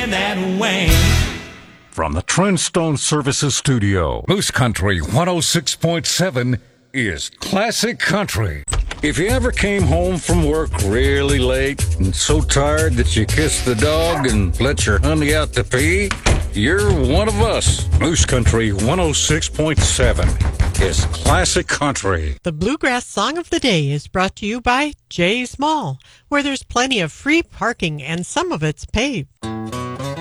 and that wang. From the Trendstone Services Studio, Moose Country 106.7 is Classic Country. if you ever came home from work really late and so tired that you kissed the dog and let your honey out to pee, you're one of us. Moose Country 106.7 is Classic Country. The Bluegrass Song of the Day is brought to you by Jay's Mall, where there's plenty of free parking and some of it's paved.